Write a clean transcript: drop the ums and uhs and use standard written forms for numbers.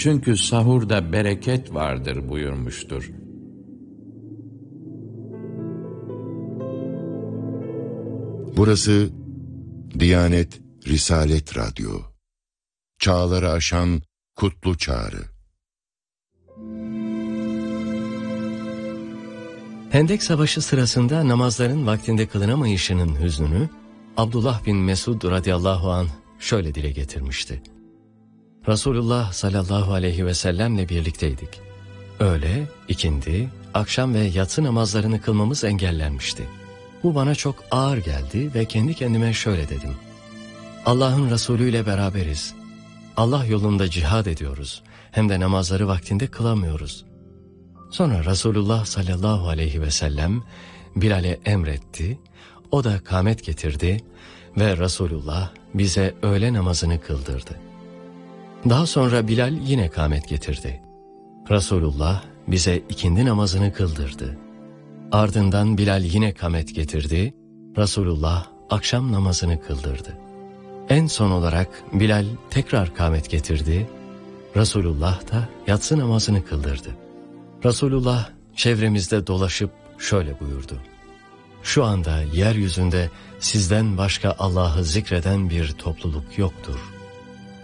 Çünkü sahurda bereket vardır buyurmuştur. Burası Diyanet Risalet Radyo. Çağları aşan kutlu çağrı. Hendek Savaşı sırasında namazların vaktinde kılınamayışının hüznünü Abdullah bin Mesud radıyallahu anh şöyle dile getirmişti. Resulullah sallallahu aleyhi ve sellemle birlikteydik. Öğle, ikindi, akşam ve yatsı namazlarını kılmamız engellenmişti. Bu bana çok ağır geldi ve kendi kendime şöyle dedim. Allah'ın Resulü ile beraberiz. Allah yolunda cihad ediyoruz. Hem de namazları vaktinde kılamıyoruz. Sonra Resulullah sallallahu aleyhi ve sellem Bilal'e emretti. O da kâmet getirdi ve Resulullah bize öğle namazını kıldırdı. Daha sonra Bilal yine kâmet getirdi. Resulullah bize ikindi namazını kıldırdı. Ardından Bilal yine kâmet getirdi. Resulullah akşam namazını kıldırdı. En son olarak Bilal tekrar kâmet getirdi. Resulullah da yatsı namazını kıldırdı. Resulullah çevremizde dolaşıp şöyle buyurdu. Şu anda yeryüzünde sizden başka Allah'ı zikreden bir topluluk yoktur.